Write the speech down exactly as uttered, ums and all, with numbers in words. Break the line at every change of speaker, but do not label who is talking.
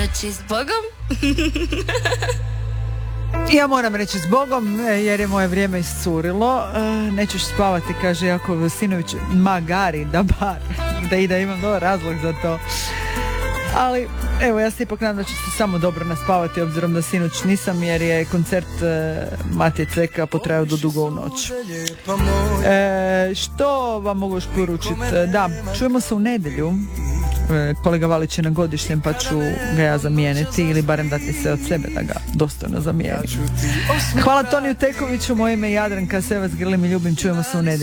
Reći s Bogom.
Ja moram reći s Bogom jer je moje vrijeme iscurilo. Nećeš spavati, kaže Jakov Sinović. Magari, da bar, da i da imam dobar razlog za to. Ali evo, ja se ipak nadam da ću se samo dobro naspavati, obzirom da sinoć nisam, jer je koncert Matije Ceka potrajao do dugo u noć. E, što vam mogu još poručiti? Da, čujemo se u nedjelju. Kolega Valić je na godišnjem, pa ću ga ja zamijeniti ili barem dati se od sebe da ga dostojno zamijenim. Hvala Toniju Tekoviću, moje ime je Jadranka, sve vas grlim i ljubim, čujemo se u nedjelju.